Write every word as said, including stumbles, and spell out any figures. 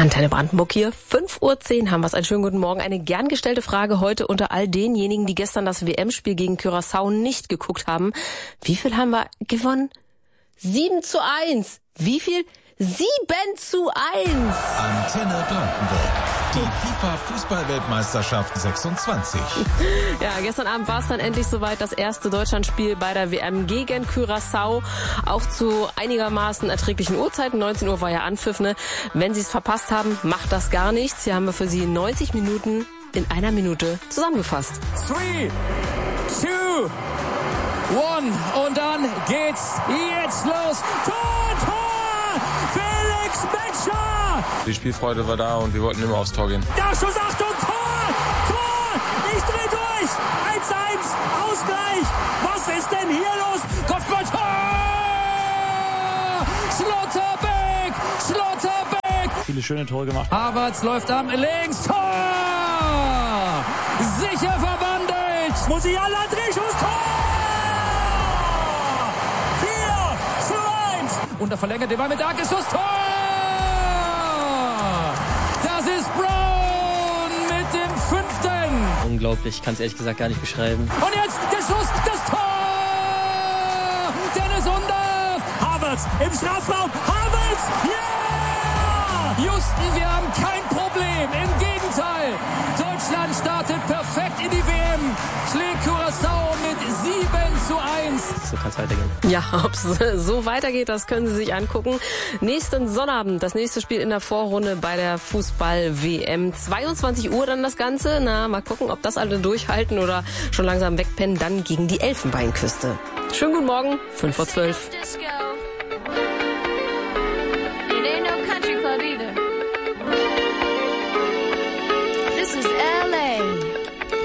Antenne Brandenburg hier, fünf Uhr zehn haben wir es. Einen schönen guten Morgen. Eine gern gestellte Frage heute unter all denjenigen, die gestern das W M-Spiel gegen Curaçao nicht geguckt haben. Wie viel haben wir gewonnen? Sieben zu eins. Wie viel? Sieben zu eins. Antenne Brandenburg. Die FIFA-Fußball-Weltmeisterschaft sechsundzwanzig. Ja, gestern Abend war es dann endlich soweit. Das erste Deutschlandspiel bei der W M gegen Curaçao. Auch zu einigermaßen erträglichen Uhrzeiten. neunzehn Uhr war ja Anpfiff, ne? Wenn Sie es verpasst haben, macht das gar nichts. Hier haben wir für Sie neunzig Minuten in einer Minute zusammengefasst. Three, two, one. Und dann geht's jetzt los. Tor, Tor! Felix Metscher! Die Spielfreude war da und wir wollten immer aufs Tor gehen. Nachschuss, Achtung, Tor! Tor! Ich dreh durch! eins eins, Ausgleich! Was ist denn hier los? Kopfball, Tor! Schlotterbeck! Schlotterbeck! Viele schöne Tore gemacht. Havertz läuft am links, Tor! Sicher verwandelt! Musiala, Drehschuss, Tor! vier zu eins! Und er verlängert den Ball mit Dankeschluss, Tor! Das ist Brown mit dem fünften! Unglaublich, ich kann es ehrlich gesagt gar nicht beschreiben. Und jetzt der Schuss, das Tor! Dennis Undaff! Havertz im Strafraum! Havertz! Ja! Houston, wir haben kein Problem. Im Gegenteil. Deutschland startet perfekt in die W M. Schlägt Curaçao mit sieben zu eins. So kann es weitergehen. Ja, ob es so weitergeht, das können Sie sich angucken. Nächsten Sonnabend, das nächste Spiel in der Vorrunde bei der Fußball-W M. zweiundzwanzig Uhr dann das Ganze. Na, mal gucken, ob das alle durchhalten oder schon langsam wegpennen. Dann gegen die Elfenbeinküste. Schönen guten Morgen, fünf Uhr zwölf.